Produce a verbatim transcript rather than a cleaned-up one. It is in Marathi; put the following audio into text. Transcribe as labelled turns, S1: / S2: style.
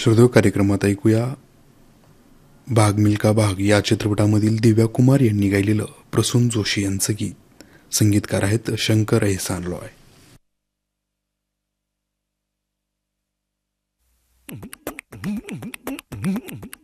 S1: श्रोतेहो, कार्यक्रमात ऐकूया भाग मिल्खा भाग या चित्रपटामधील दिव्या कुमार यांनी गायलेलं प्रसून जोशी यांचं गीत. संगीतकार आहेत शंकर एहसान लॉय.
S2: Mm-hmm.